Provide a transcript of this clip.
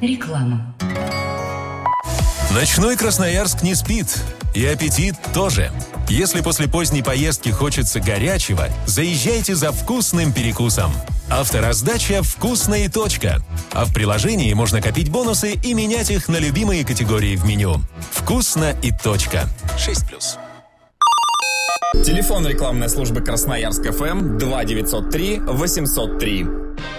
Реклама. Ночной Красноярск не спит. И аппетит тоже. Если после поздней поездки хочется горячего, заезжайте за вкусным перекусом. Автораздача «Вкусно и точка». А в приложении можно копить бонусы и менять их на любимые категории в меню. «Вкусно и точка». 6+. Телефон рекламной службы Красноярск ФМ 2903 803.